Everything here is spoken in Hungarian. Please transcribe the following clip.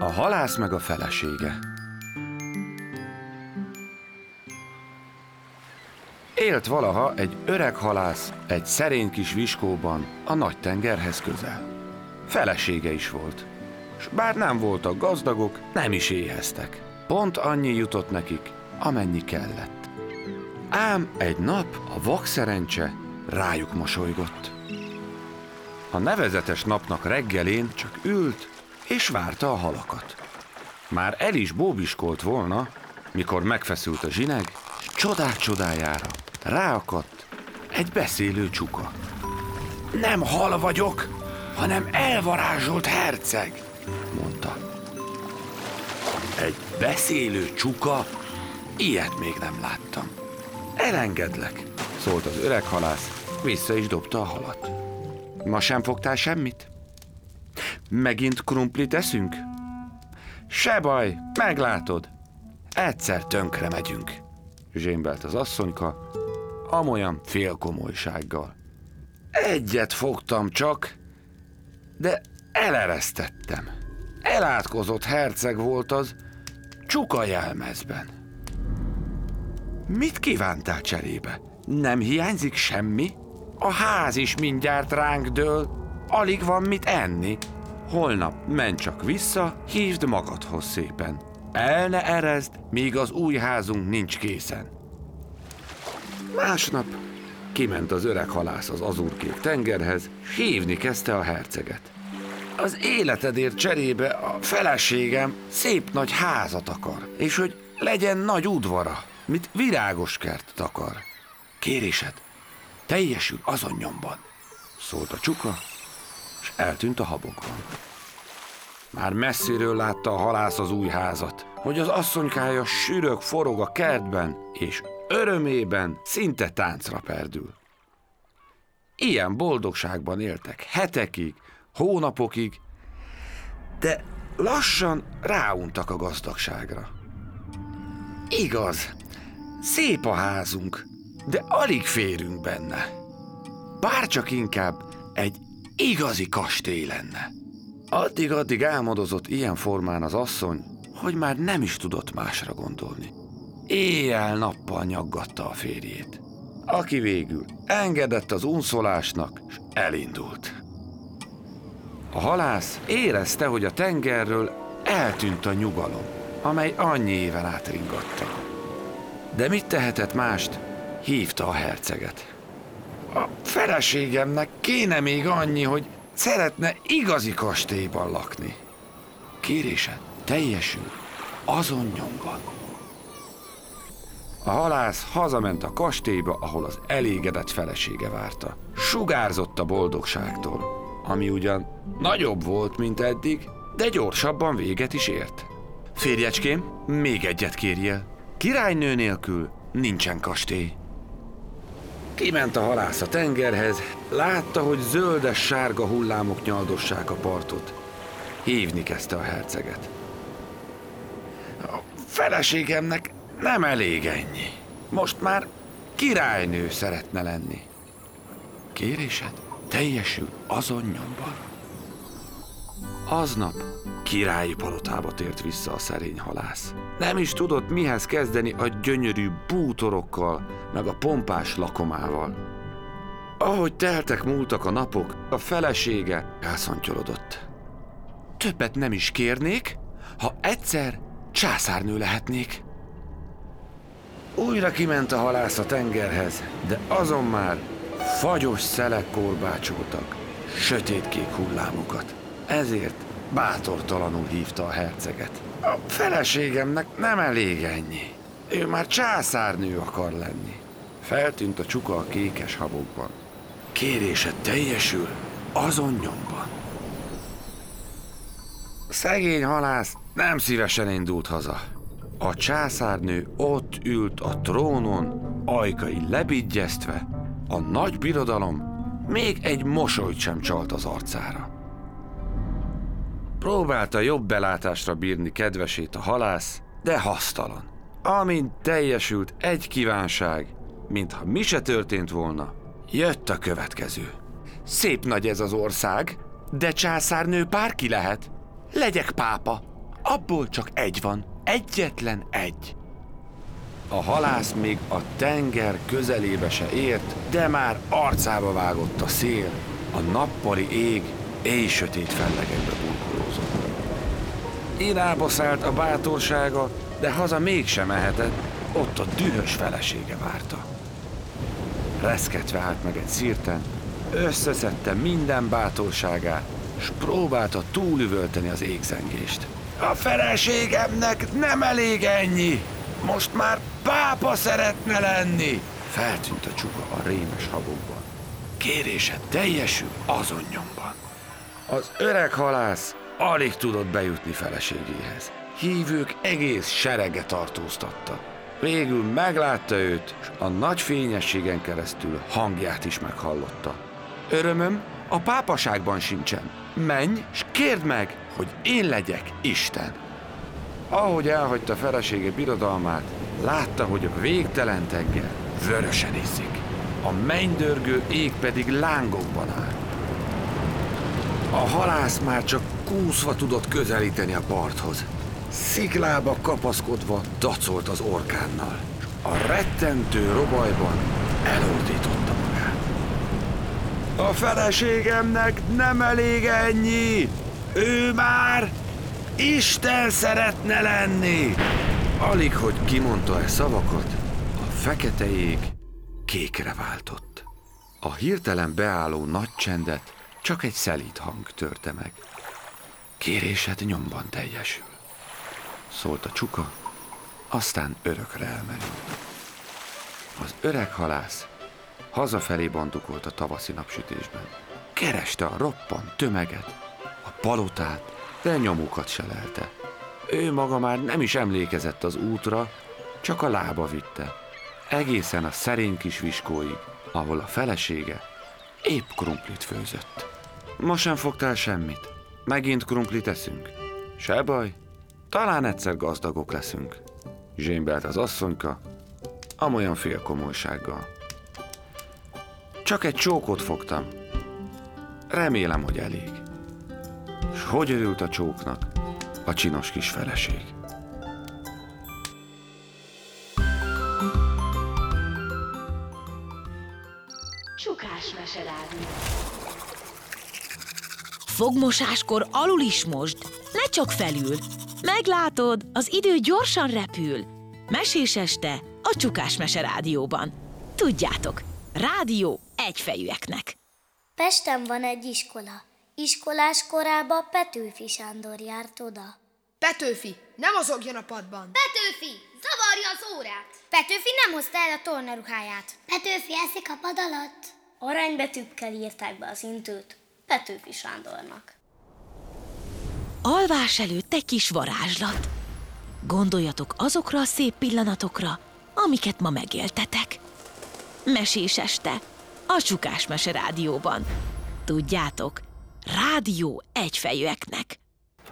A halász meg a felesége. Élt valaha egy öreg halász egy szerény kis viskóban a nagy tengerhez közel. Felesége is volt, s bár nem voltak gazdagok, nem is éheztek. Pont annyi jutott nekik, amennyi kellett. Ám egy nap a vakszerencse rájuk mosolygott. A nevezetes napnak reggelén csak ült és várta a halakat. Már el is bóbiskolt volna, mikor megfeszült a zsineg, s csodák csodájára ráakadt egy beszélő csuka. Nem hal vagyok, hanem elvarázsolt herceg, mondta. Egy beszélő csuka? Ilyet még nem láttam. Elengedlek, szólt az öreg halász, vissza is dobta a halat. Ma sem fogtál semmit? Megint krumplit eszünk? Se baj, meglátod. Egyszer tönkre megyünk, zsémbelt az asszonyka, amolyan félkomolysággal. Egyet fogtam csak, de eleresztettem. Elátkozott herceg volt az, csuka jelmezben. Mit kívántál cserébe? Nem hiányzik semmi? A ház is mindjárt ránk dől, alig van mit enni. Holnap menj csak vissza, hívd magadhoz szépen. El ne erezd, míg az új házunk nincs készen. Másnap kiment az öreg halász az azurkék tengerhez, s hívni kezdte a herceget. Az életedért cserébe a feleségem szép nagy házat akar, és hogy legyen nagy udvara, mint virágos kertet akar. Kérésed teljesül azon nyomban, szólt a csuka, és eltűnt a habokban. Már messziről látta a halász az új házat, hogy az asszonykája sürög, forog a kertben, és örömében szinte táncra perdül. Ilyen boldogságban éltek hetekig, hónapokig, de lassan ráuntak a gazdagságra. Igaz, szép a házunk, de alig férünk benne. Bárcsak inkább egy igazi kastély lenne. Addig álmodozott ilyen formán az asszony, hogy már nem is tudott másra gondolni. Éjjel-nappal nyaggatta a férjét, aki végül engedett az unszolásnak, és elindult. A halász érezte, hogy a tengerről eltűnt a nyugalom, amely annyi éven át ringatta. De mit tehetett mást? Hívta a herceget. A feleségemnek kéne még annyi, hogy szeretne igazi kastélyban lakni. Kérése teljesül azon nyomban. A halász hazament a kastélyba, ahol az elégedett felesége várta. Sugárzott a boldogságtól, ami ugyan nagyobb volt, mint eddig, de gyorsabban véget is ért. Férjecském, még egyet kérjél. Királynő nélkül nincsen kastély. Kiment a halász a tengerhez, látta, hogy zöldes-sárga hullámok nyaldossák a partot. Hívni kezdte a herceget. A feleségemnek nem elég ennyi. Most már királynő szeretne lenni. Kérésed teljesül azon nyomban. Aznap királyi palotába tért vissza a szerény halász. Nem is tudott mihez kezdeni a gyönyörű bútorokkal, meg a pompás lakomával. Ahogy múltak a napok, a felesége elszontyolodott. Többet nem is kérnék, ha egyszer császárnő lehetnék. Újra kiment a halász a tengerhez, de azon már fagyos szelek korbácsoltak, sötétkék hullámokat. Ezért bátortalanul hívta a herceget. A feleségemnek nem elég ennyi. Ő már császárnő akar lenni. Feltűnt a csuka a kékes habokban. Kérése teljesül azon nyomban. A szegény halász nem szívesen indult haza. A császárnő ott ült a trónon, ajkai lebigyeztve, a nagy birodalom még egy mosolyt sem csalt az arcára. Próbálta jobb belátásra bírni kedvesét a halász, de hasztalan. Amint teljesült egy kívánság, mintha mi se történt volna, jött a következő. Szép nagy ez az ország, de császárnő bárki lehet. Legyek pápa. Abból csak egy van, egyetlen egy. A halász még a tenger közelébe se ért, de már arcába vágott a szél, a nappali ég éjsötét fellegekbe burkolózott. Irába szállt a bátorsága, de haza mégsem mehetett, ott a dühös felesége várta. Reszketve állt meg egy szirten, összeszedte minden bátorságát, s próbálta túlüvölteni az égzengést. A feleségemnek nem elég ennyi! Most már pápa szeretne lenni! Feltűnt a csuka a rémes habokban. Kérése teljesül azon nyomban. Az öreg halász alig tudott bejutni feleségéhez. Hívők egész serege tartóztatta. Végül meglátta őt, s a nagy fényességen keresztül hangját is meghallotta. Örömöm a pápaságban sincsen. Menj, s kérd meg, hogy én legyek Isten. Ahogy elhagyta felesége birodalmát, látta, hogy a végtelen tenger vörösen iszik. A mennydörgő ég pedig lángokban áll. A halász már csak kúszva tudott közelíteni a parthoz. Sziklába kapaszkodva dacolt az orkánnal. A rettentő robajban elordította magát. A feleségemnek nem elég ennyi! Ő már Isten szeretne lenni! Alig, hogy kimondta e szavakat, a fekete ég kékre váltott. A hirtelen beálló nagy csendet csak egy szelíd hang törte meg. Kérésed nyomban teljesül, szólt a csuka, aztán örökre elmerült. Az öreg halász hazafelé bandukolt a tavaszi napsütésben. Kereste a roppant tömeget, a palotát, de nyomukat se lelte. Ő maga már nem is emlékezett az útra, csak a lába vitte. Egészen a szerény kis viskóig, ahol a felesége épp krumplit főzött. Ma sem fogtál semmit? Megint krumplit eszünk? Se baj, talán egyszer gazdagok leszünk. Zsémbelt az asszonyka, amolyan félkomolysággal. Csak egy csókot fogtam. Remélem, hogy elég. S hogy örült a csóknak a csinos kis feleség. Csukás meserádió. Fogmosáskor alul is mosd, ne csak felül. Meglátod, az idő gyorsan repül. Mesés este a Csukás Meserádióban. Tudjátok, rádió egyfejűeknek. Pesten van egy iskola. Iskolás korába Petőfi Sándor járt oda. Petőfi, ne mozogjon a padban! Petőfi, zavarja az órát! Petőfi nem hozta el a tornaruháját. Petőfi eszik a pad alatt. Aranybetűkkel írták be az intőt Petőfi Sándornak. Alvás előtt egy kis varázslat. Gondoljatok azokra a szép pillanatokra, amiket ma megéltetek. Mesés este a Csukás Meserádióban. Tudjátok, rádió egyfejűeknek.